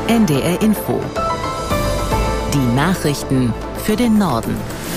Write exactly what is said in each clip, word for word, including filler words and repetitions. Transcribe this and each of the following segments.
N D R Info. Die Nachrichten für den Norden.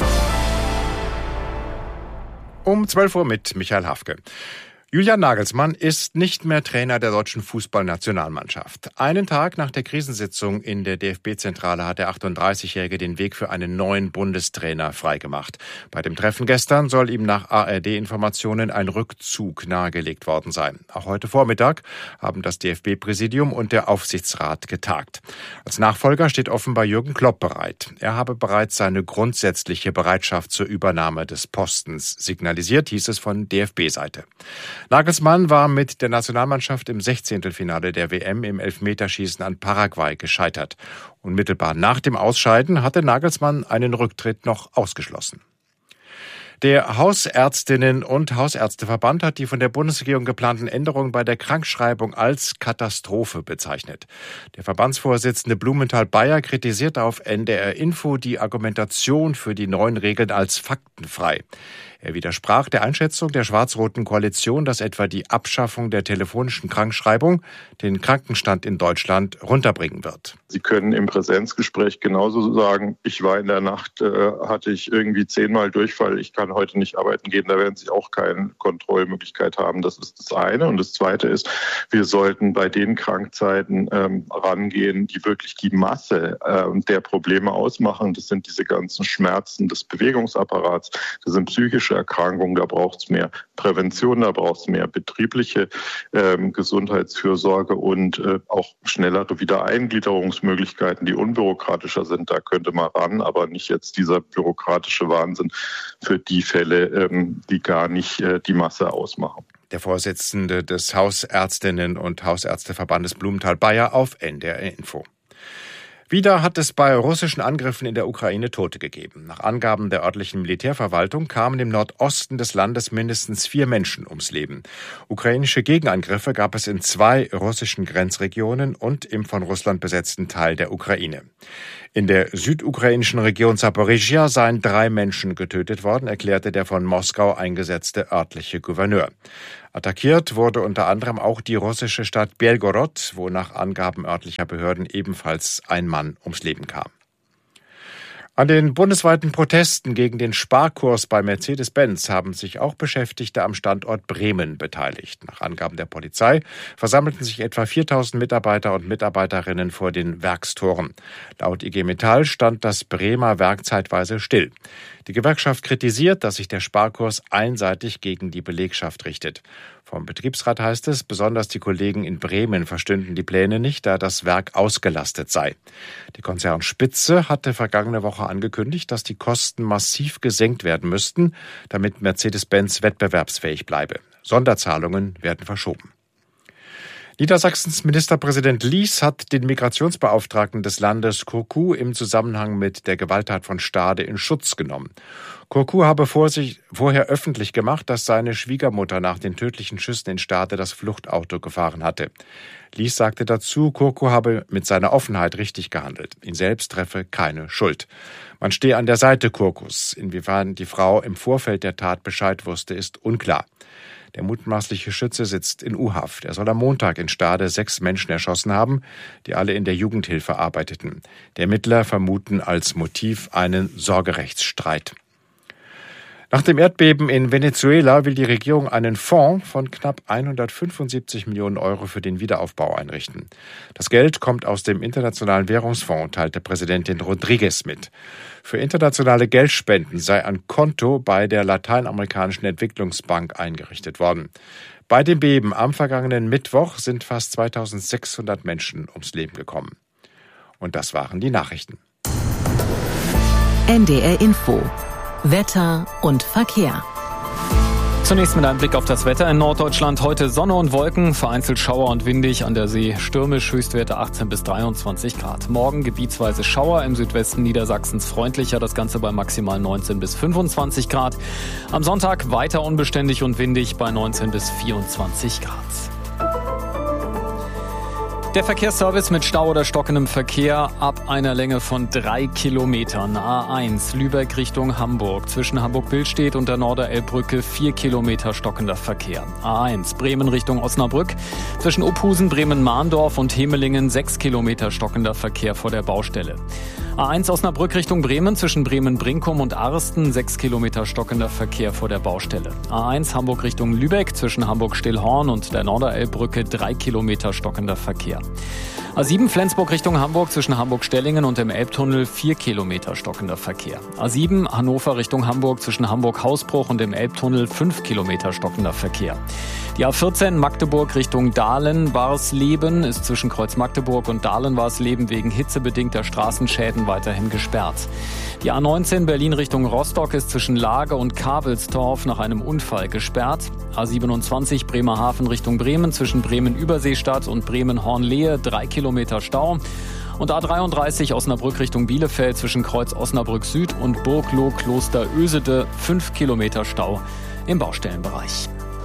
Um zwölf Uhr mit Michael Hafke. Julian Nagelsmann ist nicht mehr Trainer der deutschen Fußballnationalmannschaft. Einen Tag nach der Krisensitzung in der D F B-Zentrale hat der achtunddreißigjährige den Weg für einen neuen Bundestrainer freigemacht. Bei dem Treffen gestern soll ihm nach A R D-Informationen ein Rückzug nahegelegt worden sein. Auch heute Vormittag haben das D F B-Präsidium und der Aufsichtsrat getagt. Als Nachfolger steht offenbar Jürgen Klopp bereit. Er habe bereits seine grundsätzliche Bereitschaft zur Übernahme des Postens signalisiert, hieß es von D F B-Seite. Nagelsmann war mit der Nationalmannschaft im Sechzehntelfinale der W M im Elfmeterschießen an Paraguay gescheitert. Unmittelbar nach dem Ausscheiden hatte Nagelsmann einen Rücktritt noch ausgeschlossen. Der Hausärztinnen- und Hausärzteverband hat die von der Bundesregierung geplanten Änderungen bei der Krankschreibung als Katastrophe bezeichnet. Der Verbandsvorsitzende Blumenthal-Bayer kritisiert auf N D R Info die Argumentation für die neuen Regeln als faktenfrei. Er widersprach der Einschätzung der schwarz-roten Koalition, dass etwa die Abschaffung der telefonischen Krankschreibung den Krankenstand in Deutschland runterbringen wird. Sie können im Präsenzgespräch genauso sagen, ich war in der Nacht, äh, hatte ich irgendwie zehnmal Durchfall, ich kann heute nicht arbeiten gehen. Da werden Sie auch keine Kontrollmöglichkeit haben. Das ist das eine. Und das zweite ist, wir sollten bei den Krankzeiten ähm, rangehen, die wirklich die Masse äh, der Probleme ausmachen. Das sind diese ganzen Schmerzen des Bewegungsapparats, das sind psychische Erkrankungen, da braucht es mehr Prävention, da braucht es mehr betriebliche ähm, Gesundheitsfürsorge und äh, auch schnellere Wiedereingliederungsmöglichkeiten, die unbürokratischer sind. Da könnte man ran, aber nicht jetzt dieser bürokratische Wahnsinn für die Fälle, ähm, die gar nicht äh, die Masse ausmachen. Der Vorsitzende des Hausärztinnen- und Hausärzteverbandes Blumenthal-Bayer auf N D R Info. Wieder hat es bei russischen Angriffen in der Ukraine Tote gegeben. Nach Angaben der örtlichen Militärverwaltung kamen im Nordosten des Landes mindestens vier Menschen ums Leben. Ukrainische Gegenangriffe gab es in zwei russischen Grenzregionen und im von Russland besetzten Teil der Ukraine. In der südukrainischen Region Zaporizhia seien drei Menschen getötet worden, erklärte der von Moskau eingesetzte örtliche Gouverneur. Attackiert wurde unter anderem auch die russische Stadt Belgorod, wo nach Angaben örtlicher Behörden ebenfalls ein Mann ums Leben kam. An den bundesweiten Protesten gegen den Sparkurs bei Mercedes-Benz haben sich auch Beschäftigte am Standort Bremen beteiligt. Nach Angaben der Polizei versammelten sich etwa viertausend Mitarbeiter und Mitarbeiterinnen vor den Werkstoren. Laut I G Metall stand das Bremer Werk zeitweise still. Die Gewerkschaft kritisiert, dass sich der Sparkurs einseitig gegen die Belegschaft richtet. Vom Betriebsrat heißt es, besonders die Kollegen in Bremen verstünden die Pläne nicht, da das Werk ausgelastet sei. Die Konzernspitze hatte vergangene Woche angekündigt, dass die Kosten massiv gesenkt werden müssten, damit Mercedes-Benz wettbewerbsfähig bleibe. Sonderzahlungen werden verschoben. Niedersachsens Ministerpräsident Lies hat den Migrationsbeauftragten des Landes Kurku im Zusammenhang mit der Gewalttat von Stade in Schutz genommen. Kurku habe vor sich, vorher öffentlich gemacht, dass seine Schwiegermutter nach den tödlichen Schüssen in Stade das Fluchtauto gefahren hatte. Lies sagte dazu, Kurku habe mit seiner Offenheit richtig gehandelt. Ihn selbst treffe keine Schuld. Man stehe an der Seite Kurkus. Inwiefern die Frau im Vorfeld der Tat Bescheid wusste, ist unklar. Der mutmaßliche Schütze sitzt in U-Haft. Er soll am Montag in Stade sechs Menschen erschossen haben, die alle in der Jugendhilfe arbeiteten. Die Ermittler vermuten als Motiv einen Sorgerechtsstreit. Nach dem Erdbeben in Venezuela will die Regierung einen Fonds von knapp hundertfünfundsiebzig Millionen Euro für den Wiederaufbau einrichten. Das Geld kommt aus dem Internationalen Währungsfonds, teilte Präsidentin Rodriguez mit. Für internationale Geldspenden sei ein Konto bei der Lateinamerikanischen Entwicklungsbank eingerichtet worden. Bei dem Beben am vergangenen Mittwoch sind fast zweitausendsechshundert Menschen ums Leben gekommen. Und das waren die Nachrichten. N D R Info. Wetter und Verkehr. Zunächst mit einem Blick auf das Wetter in Norddeutschland. Heute Sonne und Wolken, vereinzelt Schauer und windig, an der See stürmisch, Höchstwerte achtzehn bis dreiundzwanzig Grad. Morgen gebietsweise Schauer, im Südwesten Niedersachsens freundlicher, das Ganze bei maximal neunzehn bis fünfundzwanzig Grad. Am Sonntag weiter unbeständig und windig bei neunzehn bis vierundzwanzig Grad. Der Verkehrsservice mit Stau oder stockendem Verkehr ab einer Länge von drei Kilometern. A eins Lübeck Richtung Hamburg. Zwischen Hamburg-Billstedt und der Norderelbbrücke vier Kilometer stockender Verkehr. A eins Bremen Richtung Osnabrück. Zwischen Ophusen, Bremen-Mahndorf und Hemelingen sechs Kilometer stockender Verkehr vor der Baustelle. A eins Osnabrück Richtung Bremen. Zwischen Bremen-Brinkum und Arsten sechs Kilometer stockender Verkehr vor der Baustelle. A eins Hamburg Richtung Lübeck. Zwischen Hamburg-Stillhorn und der Norderelbbrücke drei Kilometer stockender Verkehr. A sieben Flensburg Richtung Hamburg zwischen Hamburg-Stellingen und dem Elbtunnel vier Kilometer stockender Verkehr. A sieben Hannover Richtung Hamburg zwischen Hamburg-Hausbruch und dem Elbtunnel fünf Kilometer stockender Verkehr. Die A vierzehn Magdeburg Richtung Dahlen-Warsleben ist zwischen Kreuz Magdeburg und Dahlen-Warsleben wegen hitzebedingter Straßenschäden weiterhin gesperrt. Die A neunzehn Berlin Richtung Rostock ist zwischen Lage und Kabelstorf nach einem Unfall gesperrt. A siebenundzwanzig Bremerhaven Richtung Bremen zwischen Bremen-Überseestadt und Bremen-Hornlehe drei Kilometer Stau. Und A dreiunddreißig Osnabrück Richtung Bielefeld zwischen Kreuz Osnabrück Süd und Burgloh-Kloster Ösede fünf Kilometer Stau im Baustellenbereich.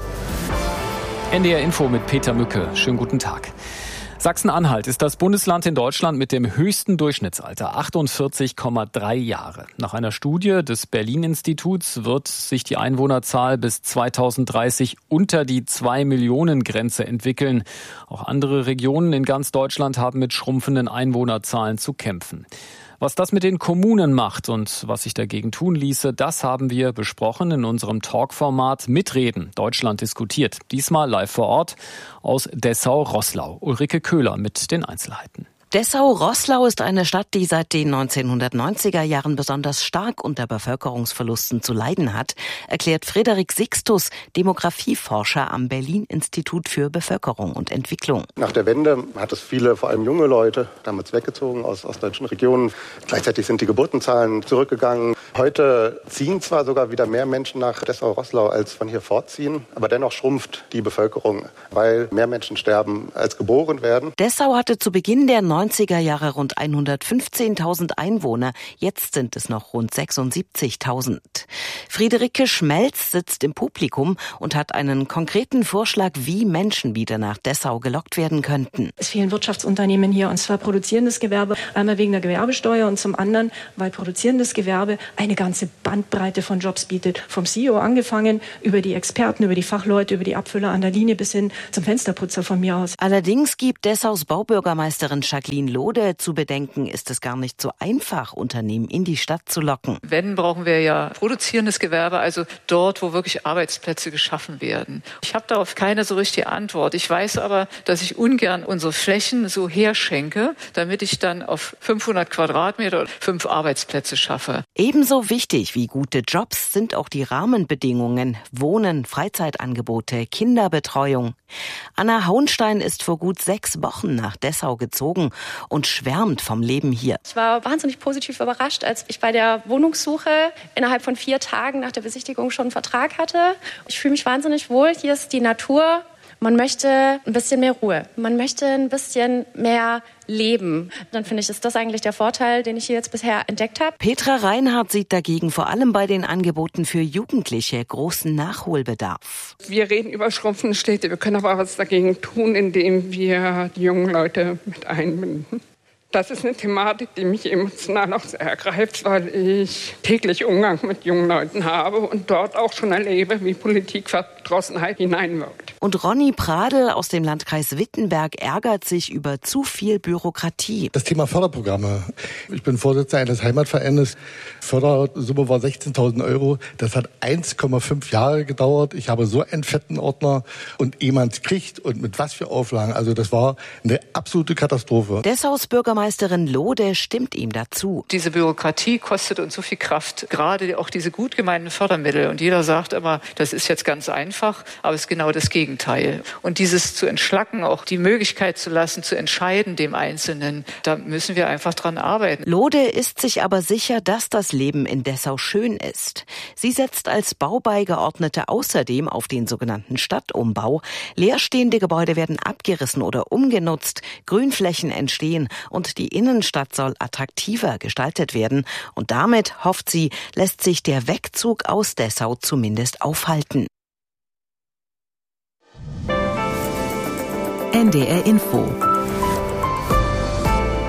N D R Info mit Peter Mücke. Schönen guten Tag. Sachsen-Anhalt ist das Bundesland in Deutschland mit dem höchsten Durchschnittsalter, achtundvierzig Komma drei Jahre. Nach einer Studie des Berlin-Instituts wird sich die Einwohnerzahl bis zweitausenddreißig unter die zwei Millionen Grenze entwickeln. Auch andere Regionen in ganz Deutschland haben mit schrumpfenden Einwohnerzahlen zu kämpfen. Was das mit den Kommunen macht und was sich dagegen tun ließe, das haben wir besprochen in unserem Talkformat Mitreden. Deutschland diskutiert. Diesmal live vor Ort aus Dessau-Roßlau. Ulrike Köhler mit den Einzelheiten. Dessau-Roßlau ist eine Stadt, die seit den neunzehnhundertneunziger Jahren besonders stark unter Bevölkerungsverlusten zu leiden hat, erklärt Frederik Sixtus, Demografieforscher am Berlin-Institut für Bevölkerung und Entwicklung. Nach der Wende hat es viele, vor allem junge Leute, damals weggezogen aus ostdeutschen Regionen. Gleichzeitig sind die Geburtenzahlen zurückgegangen. Heute ziehen zwar sogar wieder mehr Menschen nach Dessau-Roßlau, als von hier fortziehen, aber dennoch schrumpft die Bevölkerung, weil mehr Menschen sterben, als geboren werden. Dessau hatte zu Beginn der neunziger Jahre rund hundertfünfzehntausend Einwohner. Jetzt sind es noch rund sechsundsiebzigtausend. Friederike Schmelz sitzt im Publikum und hat einen konkreten Vorschlag, wie Menschen wieder nach Dessau gelockt werden könnten. Es fehlen Wirtschaftsunternehmen hier, und zwar produzierendes Gewerbe. Einmal wegen der Gewerbesteuer und zum anderen, weil produzierendes Gewerbe eine ganze Bandbreite von Jobs bietet. Vom C E O angefangen, über die Experten, über die Fachleute, über die Abfüller an der Linie bis hin zum Fensterputzer von mir aus. Allerdings gibt Dessaus Baubürgermeisterin Jacqueline Lode zu bedenken, ist es gar nicht so einfach, Unternehmen in die Stadt zu locken. Wenn, brauchen wir ja produzierendes Gewerbe, also dort, wo wirklich Arbeitsplätze geschaffen werden. Ich habe darauf keine so richtige Antwort. Ich weiß aber, dass ich ungern unsere Flächen so herschenke, damit ich dann auf fünfhundert Quadratmeter fünf Arbeitsplätze schaffe. Ebenso wichtig wie gute Jobs sind auch die Rahmenbedingungen. Wohnen, Freizeitangebote, Kinderbetreuung. Anna Hauenstein ist vor gut sechs Wochen nach Dessau gezogen und schwärmt vom Leben hier. Ich war wahnsinnig positiv überrascht, als ich bei der Wohnungssuche innerhalb von vier Tagen nach der Besichtigung schon einen Vertrag hatte. Ich fühle mich wahnsinnig wohl. Hier ist die Natur. Man möchte ein bisschen mehr Ruhe. Man möchte ein bisschen mehr leben. Dann finde ich, ist das eigentlich der Vorteil, den ich hier jetzt bisher entdeckt habe. Petra Reinhardt sieht dagegen vor allem bei den Angeboten für Jugendliche großen Nachholbedarf. Wir reden über schrumpfende Städte. Wir können aber was dagegen tun, indem wir die jungen Leute mit einbinden. Das ist eine Thematik, die mich emotional auch sehr ergreift, weil ich täglich Umgang mit jungen Leuten habe und dort auch schon erlebe, wie Politikverdrossenheit hineinwirkt. Und Ronny Pradel aus dem Landkreis Wittenberg ärgert sich über zu viel Bürokratie. Das Thema Förderprogramme. Ich bin Vorsitzender eines Heimatvereines. Fördersumme war sechzehntausend Euro. Das hat eins Komma fünf Jahre gedauert. Ich habe so einen fetten Ordner und jemand kriegt und mit was für Auflagen. Also das war eine absolute Katastrophe. Dessaus Bürgermeisterin Lode stimmt ihm dazu. Diese Bürokratie kostet uns so viel Kraft, gerade auch diese gut gemeinten Fördermittel. Und jeder sagt immer, das ist jetzt ganz einfach, aber es ist genau das Gegenteil. Und dieses zu entschlacken, auch die Möglichkeit zu lassen, zu entscheiden dem Einzelnen, da müssen wir einfach dran arbeiten. Lode ist sich aber sicher, dass das Leben in Dessau schön ist. Sie setzt als Baubeigeordnete außerdem auf den sogenannten Stadtumbau. Leerstehende Gebäude werden abgerissen oder umgenutzt, Grünflächen entstehen und die Innenstadt soll attraktiver gestaltet werden. Und damit, hofft sie, lässt sich der Wegzug aus Dessau zumindest aufhalten. N D R Info.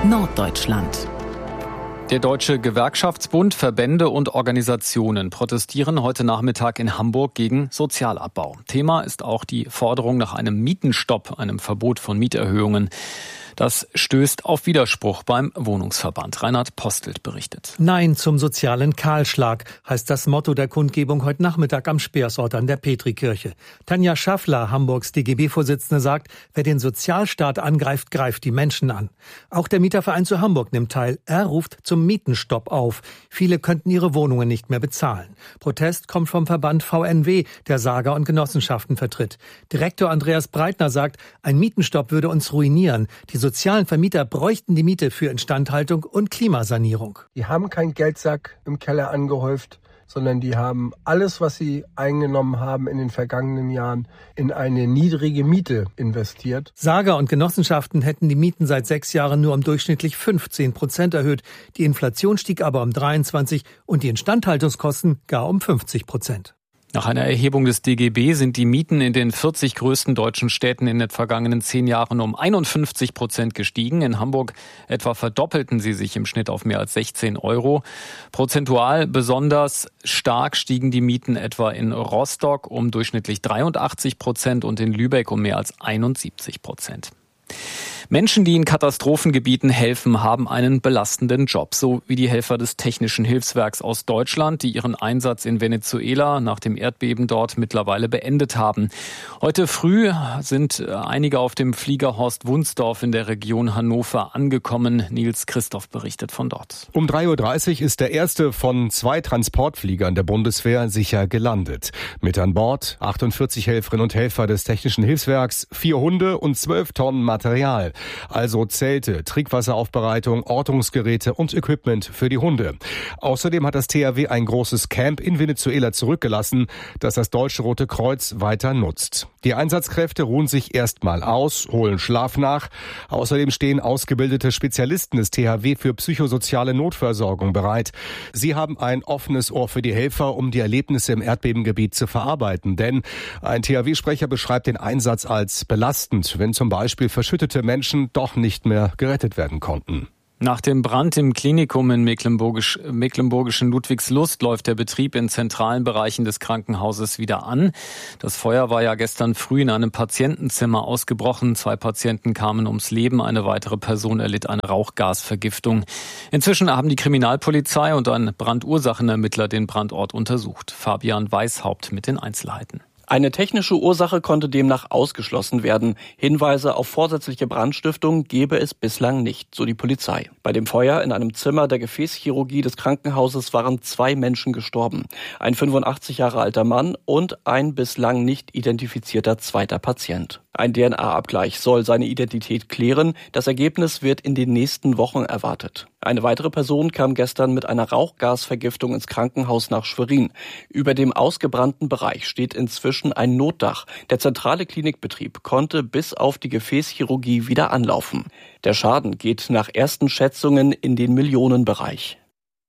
Norddeutschland. Der Deutsche Gewerkschaftsbund, Verbände und Organisationen protestieren heute Nachmittag in Hamburg gegen Sozialabbau. Thema ist auch die Forderung nach einem Mietenstopp, einem Verbot von Mieterhöhungen. Das stößt auf Widerspruch beim Wohnungsverband. Reinhard Postelt berichtet. Nein zum sozialen Kahlschlag heißt das Motto der Kundgebung heute Nachmittag am Speersort an der Petrikirche. Tanja Schaffler, Hamburgs D G B-Vorsitzende, sagt, wer den Sozialstaat angreift, greift die Menschen an. Auch der Mieterverein zu Hamburg nimmt teil. Er ruft zum Mietenstopp auf. Viele könnten ihre Wohnungen nicht mehr bezahlen. Protest kommt vom Verband V N W, der Sager und Genossenschaften vertritt. Direktor Andreas Breitner sagt, ein Mietenstopp würde uns ruinieren. Die sozialen Vermieter bräuchten die Miete für Instandhaltung und Klimasanierung. Die haben keinen Geldsack im Keller angehäuft, sondern die haben alles, was sie eingenommen haben in den vergangenen Jahren, in eine niedrige Miete investiert. Sager und Genossenschaften hätten die Mieten seit sechs Jahren nur um durchschnittlich fünfzehn Prozent erhöht. Die Inflation stieg aber um dreiundzwanzig und die Instandhaltungskosten gar um fünfzig Prozent. Nach einer Erhebung des D G B sind die Mieten in den vierzig größten deutschen Städten in den vergangenen zehn Jahren um einundfünfzig Prozent gestiegen. In Hamburg etwa verdoppelten sie sich im Schnitt auf mehr als sechzehn Euro. Prozentual besonders stark stiegen die Mieten etwa in Rostock um durchschnittlich dreiundachtzig Prozent und in Lübeck um mehr als einundsiebzig Prozent. Menschen, die in Katastrophengebieten helfen, haben einen belastenden Job, so wie die Helfer des Technischen Hilfswerks aus Deutschland, die ihren Einsatz in Venezuela nach dem Erdbeben dort mittlerweile beendet haben. Heute früh sind einige auf dem Flieger Horst Wunsdorf in der Region Hannover angekommen. Nils Christoph berichtet von dort. Um drei Uhr dreißig ist der erste von zwei Transportfliegern der Bundeswehr sicher gelandet. Mit an Bord achtundvierzig Helferinnen und Helfer des Technischen Hilfswerks, vier Hunde und zwölf Tonnen Material. Also Zelte, Trinkwasseraufbereitung, Ortungsgeräte und Equipment für die Hunde. Außerdem hat das T H W ein großes Camp in Venezuela zurückgelassen, das das Deutsche Rote Kreuz weiter nutzt. Die Einsatzkräfte ruhen sich erstmal aus, holen Schlaf nach. Außerdem stehen ausgebildete Spezialisten des T H W für psychosoziale Notversorgung bereit. Sie haben ein offenes Ohr für die Helfer, um die Erlebnisse im Erdbebengebiet zu verarbeiten. Denn ein T H W-Sprecher beschreibt den Einsatz als belastend, wenn zum Beispiel verschüttete Menschen doch nicht mehr gerettet werden konnten. Nach dem Brand im Klinikum in Mecklenburgisch, mecklenburgischen Ludwigslust läuft der Betrieb in zentralen Bereichen des Krankenhauses wieder an. Das Feuer war ja gestern früh in einem Patientenzimmer ausgebrochen. Zwei Patienten kamen ums Leben, eine weitere Person erlitt eine Rauchgasvergiftung. Inzwischen haben die Kriminalpolizei und ein Brandursachenermittler den Brandort untersucht. Fabian Weishaupt mit den Einzelheiten. Eine technische Ursache konnte demnach ausgeschlossen werden. Hinweise auf vorsätzliche Brandstiftung gebe es bislang nicht, so die Polizei. Bei dem Feuer in einem Zimmer der Gefäßchirurgie des Krankenhauses waren zwei Menschen gestorben. Ein fünfundachtzig Jahre alter Mann und ein bislang nicht identifizierter zweiter Patient. Ein D N A-Abgleich soll seine Identität klären. Das Ergebnis wird in den nächsten Wochen erwartet. Eine weitere Person kam gestern mit einer Rauchgasvergiftung ins Krankenhaus nach Schwerin. Über dem ausgebrannten Bereich steht inzwischen ein Notdach. Der zentrale Klinikbetrieb konnte bis auf die Gefäßchirurgie wieder anlaufen. Der Schaden geht nach ersten Schätzungen in den Millionenbereich.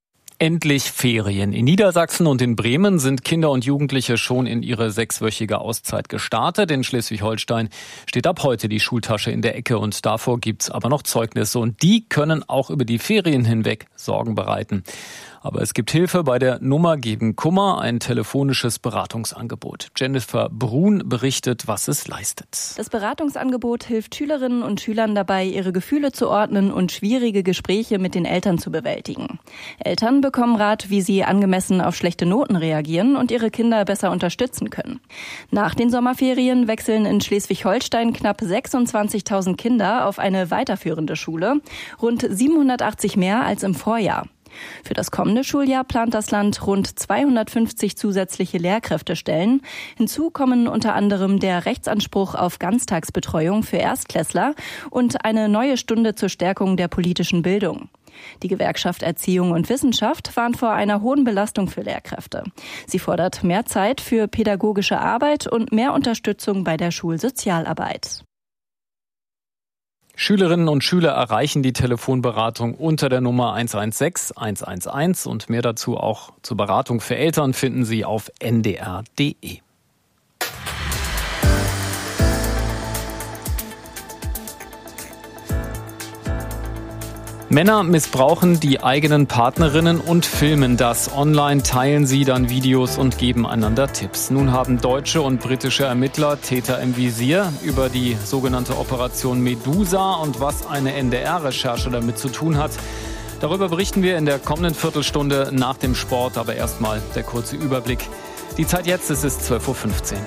Endlich Ferien. In Niedersachsen und in Bremen sind Kinder und Jugendliche schon in ihre sechswöchige Auszeit gestartet. In Schleswig-Holstein steht ab heute die Schultasche in der Ecke und davor gibt's aber noch Zeugnisse und die können auch über die Ferien hinweg Sorgen bereiten. Aber es gibt Hilfe bei der Nummer gegen Kummer, ein telefonisches Beratungsangebot. Jennifer Brun berichtet, was es leistet. Das Beratungsangebot hilft Schülerinnen und Schülern dabei, ihre Gefühle zu ordnen und schwierige Gespräche mit den Eltern zu bewältigen. Eltern bekommen Rat, wie sie angemessen auf schlechte Noten reagieren und ihre Kinder besser unterstützen können. Nach den Sommerferien wechseln in Schleswig-Holstein knapp sechsundzwanzigtausend Kinder auf eine weiterführende Schule, rund siebenhundertachtzig mehr als im Vorjahr. Für das kommende Schuljahr plant das Land rund zweihundertfünfzig zusätzliche Lehrkräftestellen. Hinzu kommen unter anderem der Rechtsanspruch auf Ganztagsbetreuung für Erstklässler und eine neue Stunde zur Stärkung der politischen Bildung. Die Gewerkschaft Erziehung und Wissenschaft warnt vor einer hohen Belastung für Lehrkräfte. Sie fordert mehr Zeit für pädagogische Arbeit und mehr Unterstützung bei der Schulsozialarbeit. Schülerinnen und Schüler erreichen die Telefonberatung unter der Nummer eins eins sechs eins eins eins und mehr dazu auch zur Beratung für Eltern finden Sie auf n d r punkt d e. Männer missbrauchen die eigenen Partnerinnen und filmen das. Online teilen sie dann Videos und geben einander Tipps. Nun haben deutsche und britische Ermittler Täter im Visier. Über die sogenannte Operation Medusa und was eine N D R-Recherche damit zu tun hat. Darüber berichten wir in der kommenden Viertelstunde nach dem Sport. Aber erstmal der kurze Überblick. Die Zeit jetzt, es ist zwölf Uhr fünfzehn.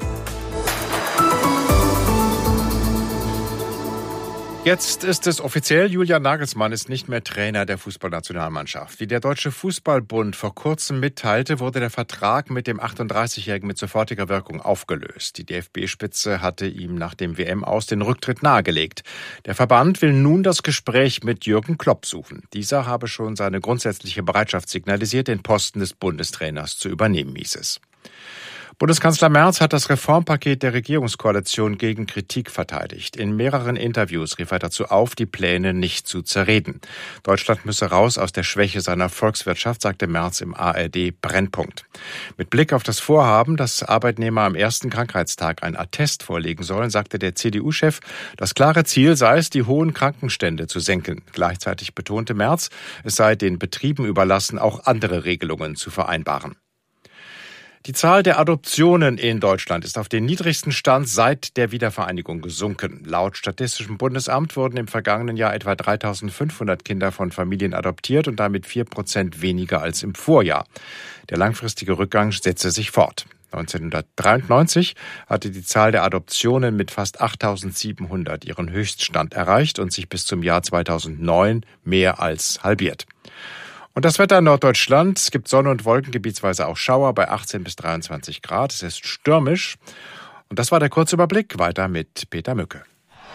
Jetzt ist es offiziell, Julian Nagelsmann ist nicht mehr Trainer der Fußballnationalmannschaft. Wie der Deutsche Fußballbund vor kurzem mitteilte, wurde der Vertrag mit dem achtunddreißigjährigen mit sofortiger Wirkung aufgelöst. Die D F B-Spitze hatte ihm nach dem W M-Aus den Rücktritt nahegelegt. Der Verband will nun das Gespräch mit Jürgen Klopp suchen. Dieser habe schon seine grundsätzliche Bereitschaft signalisiert, den Posten des Bundestrainers zu übernehmen, hieß es. Bundeskanzler Merz hat das Reformpaket der Regierungskoalition gegen Kritik verteidigt. In mehreren Interviews rief er dazu auf, die Pläne nicht zu zerreden. Deutschland müsse raus aus der Schwäche seiner Volkswirtschaft, sagte Merz im A R D Brennpunkt. Mit Blick auf das Vorhaben, dass Arbeitnehmer am ersten Krankheitstag ein Attest vorlegen sollen, sagte der C D U-Chef, das klare Ziel sei es, die hohen Krankenstände zu senken. Gleichzeitig betonte Merz, es sei den Betrieben überlassen, auch andere Regelungen zu vereinbaren. Die Zahl der Adoptionen in Deutschland ist auf den niedrigsten Stand seit der Wiedervereinigung gesunken. Laut Statistischem Bundesamt wurden im vergangenen Jahr etwa dreitausendfünfhundert Kinder von Familien adoptiert und damit vier Prozent weniger als im Vorjahr. Der langfristige Rückgang setze sich fort. neunzehnhundertdreiundneunzig hatte die Zahl der Adoptionen mit fast achttausendsiebenhundert ihren Höchststand erreicht und sich bis zum Jahr zweitausendneun mehr als halbiert. Und das Wetter in Norddeutschland. Es gibt Sonne und Wolken, gebietsweise auch Schauer bei achtzehn bis dreiundzwanzig Grad. Es ist stürmisch. Und das war der Kurzüberblick. Weiter mit Peter Mücke.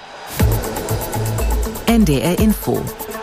N D R Info.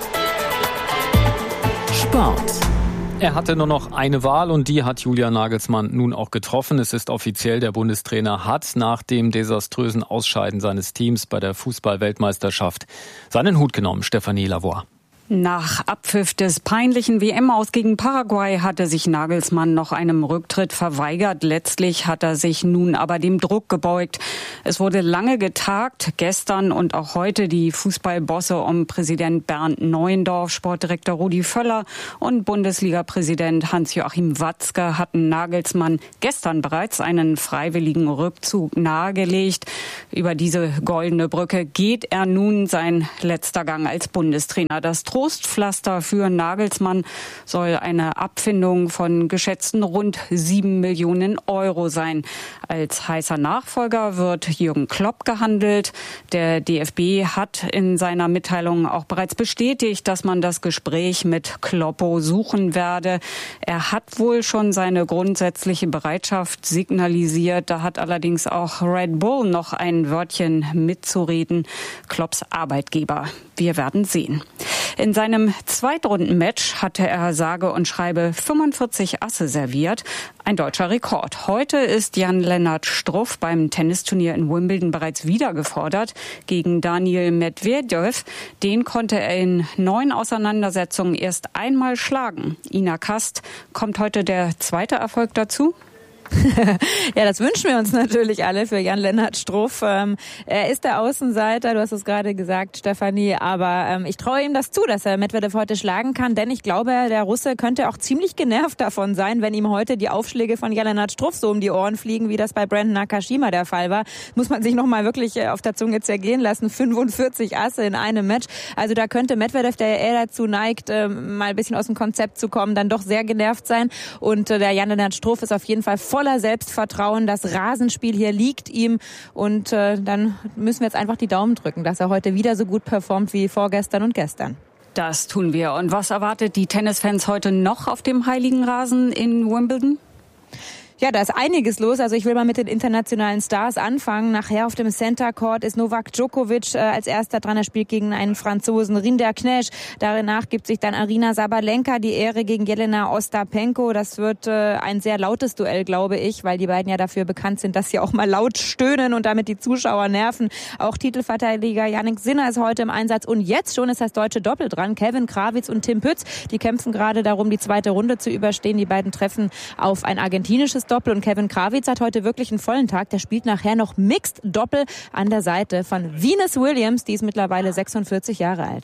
Sport. Er hatte nur noch eine Wahl und die hat Julian Nagelsmann nun auch getroffen. Es ist offiziell, der Bundestrainer hat nach dem desaströsen Ausscheiden seines Teams bei der Fußball-Weltmeisterschaft seinen Hut genommen. Stefanie Lavoie. Nach Abpfiff des peinlichen W M-Aus gegen Paraguay hatte sich Nagelsmann noch einem Rücktritt verweigert. Letztlich hat er sich nun aber dem Druck gebeugt. Es wurde lange getagt, gestern und auch heute die Fußballbosse um Präsident Bernd Neuendorf, Sportdirektor Rudi Völler und Bundesliga-Präsident Hans-Joachim Watzke hatten Nagelsmann gestern bereits einen freiwilligen Rückzug nahegelegt. Über diese goldene Brücke geht er nun, sein letzter Gang als Bundestrainer. Das Trostpflaster für Nagelsmann soll eine Abfindung von geschätzten rund sieben Millionen Euro sein. Als heißer Nachfolger wird Jürgen Klopp gehandelt. Der D F B hat in seiner Mitteilung auch bereits bestätigt, dass man das Gespräch mit Kloppo suchen werde. Er hat wohl schon seine grundsätzliche Bereitschaft signalisiert. Da hat allerdings auch Red Bull noch ein Wörtchen mitzureden. Klopps Arbeitgeber. Wir werden sehen. In seinem Zweitrunden-Match hatte er sage und schreibe fünfundvierzig Asse serviert. Ein deutscher Rekord. Heute ist Jan-Lennart Struff beim Tennisturnier in Wimbledon bereits wieder gefordert gegen Daniil Medvedev. Den konnte er in neun Auseinandersetzungen erst einmal schlagen. Ina Kast, kommt heute der zweite Erfolg dazu? Ja, das wünschen wir uns natürlich alle für Jan-Lennart Struff. Ähm, er ist der Außenseiter, du hast es gerade gesagt, Stefanie, aber ähm, ich traue ihm das zu, dass er Medvedev heute schlagen kann, denn ich glaube, der Russe könnte auch ziemlich genervt davon sein, wenn ihm heute die Aufschläge von Jan-Lennart Struff so um die Ohren fliegen, wie das bei Brandon Nakashima der Fall war. Muss man sich nochmal wirklich auf der Zunge zergehen lassen, fünfundvierzig Asse in einem Match. Also da könnte Medvedev, der eher dazu neigt, ähm, mal ein bisschen aus dem Konzept zu kommen, dann doch sehr genervt sein. Und äh, der Jan-Lennart Struff ist auf jeden Fall voller Selbstvertrauen. Das Rasenspiel hier liegt ihm und äh, dann müssen wir jetzt einfach die Daumen drücken, dass er heute wieder so gut performt wie vorgestern und gestern. Das tun wir. Und was erwartet die Tennisfans heute noch auf dem heiligen Rasen in Wimbledon? Ja, da ist einiges los. Also ich will mal mit den internationalen Stars anfangen. Nachher auf dem Center Court ist Novak Djokovic äh, als erster dran. Er spielt gegen einen Franzosen, Rinder Knesch. Danach gibt sich dann Aryna Sabalenka die Ehre gegen Jelena Ostapenko. Das wird äh, ein sehr lautes Duell, glaube ich, weil die beiden ja dafür bekannt sind, dass sie auch mal laut stöhnen und damit die Zuschauer nerven. Auch Titelverteidiger Jannik Sinner ist heute im Einsatz. Und jetzt schon ist das deutsche Doppel dran. Kevin Krawitz und Tim Pütz, die kämpfen gerade darum, die zweite Runde zu überstehen. Die beiden treffen auf ein argentinisches Doppel und Kevin Krawitz hat heute wirklich einen vollen Tag. Der spielt nachher noch Mixed Doppel an der Seite von Venus Williams, die ist mittlerweile sechsundvierzig Jahre alt.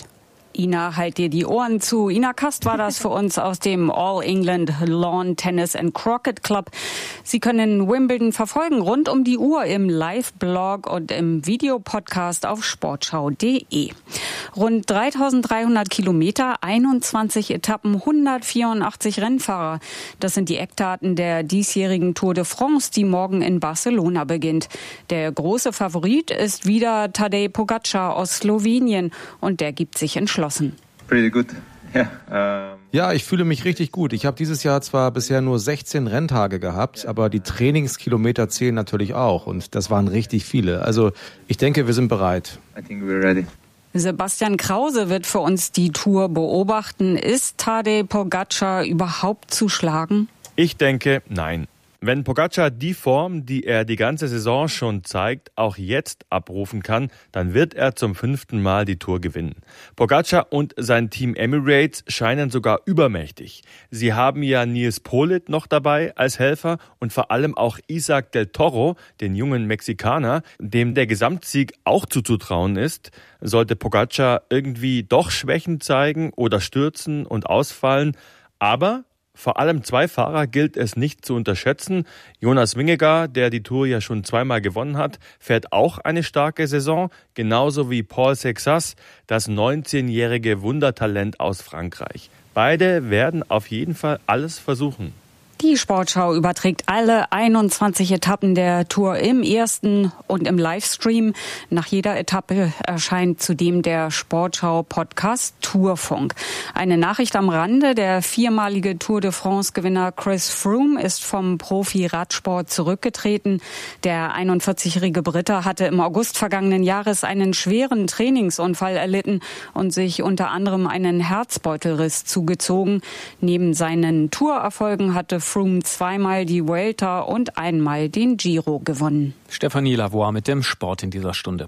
Ina, halt dir die Ohren zu. Ina Kast war das für uns aus dem All England Lawn Tennis and Croquet Club. Sie können Wimbledon verfolgen rund um die Uhr im Live-Blog und im Videopodcast auf sportschau punkt de. Rund dreitausenddreihundert Kilometer, einundzwanzig Etappen, hundertvierundachtzig Rennfahrer. Das sind die Eckdaten der diesjährigen Tour de France, die morgen in Barcelona beginnt. Der große Favorit ist wieder Tadej Pogačar aus Slowenien und der gibt sich entschlossen. Pretty good. Yeah, um ja, ich fühle mich richtig gut. Ich habe dieses Jahr zwar bisher nur sechzehn Renntage gehabt, aber die Trainingskilometer zählen natürlich auch und das waren richtig viele. Also ich denke, wir sind bereit. I think we're ready. Sebastian Krause wird für uns die Tour beobachten. Ist Tadej Pogačar überhaupt zu schlagen? Ich denke, nein. Wenn Pogačar die Form, die er die ganze Saison schon zeigt, auch jetzt abrufen kann, dann wird er zum fünften Mal die Tour gewinnen. Pogačar und sein Team Emirates scheinen sogar übermächtig. Sie haben ja Nils Politt noch dabei als Helfer und vor allem auch Isaac del Toro, den jungen Mexikaner, dem der Gesamtsieg auch zuzutrauen ist. Sollte Pogačar irgendwie doch Schwächen zeigen oder stürzen und ausfallen, aber vor allem zwei Fahrer gilt es nicht zu unterschätzen. Jonas Vingegaard, der die Tour ja schon zweimal gewonnen hat, fährt auch eine starke Saison, genauso wie Paul Sexas, das neunzehnjährige Wundertalent aus Frankreich. Beide werden auf jeden Fall alles versuchen. Die Sportschau überträgt alle einundzwanzig Etappen der Tour im ersten und im Livestream. Nach jeder Etappe erscheint zudem der Sportschau-Podcast Tourfunk. Eine Nachricht am Rande: Der viermalige Tour de France-Gewinner Chris Froome ist vom Profi-Radsport zurückgetreten. Der einundvierzigjährige Brite hatte im August vergangenen Jahres einen schweren Trainingsunfall erlitten und sich unter anderem einen Herzbeutelriss zugezogen. Neben seinen Tourerfolgen hatte Froome zweimal die Vuelta und einmal den Giro gewonnen. Stefanie Lavoie mit dem Sport in dieser Stunde.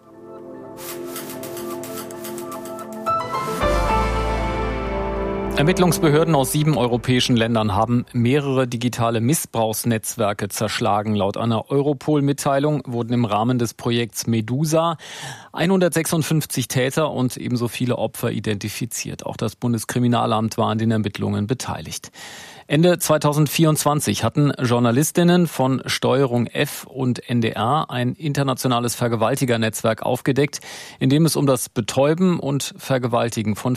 Ermittlungsbehörden aus sieben europäischen Ländern haben mehrere digitale Missbrauchsnetzwerke zerschlagen. Laut einer Europol-Mitteilung wurden im Rahmen des Projekts Medusa hundertsechsundfünfzig Täter und ebenso viele Opfer identifiziert. Auch das Bundeskriminalamt war an den Ermittlungen beteiligt. Ende zweitausendvierundzwanzig hatten Journalistinnen von Steuerung F und N D R ein internationales Vergewaltigernetzwerk aufgedeckt, in dem es um das Betäuben und Vergewaltigen von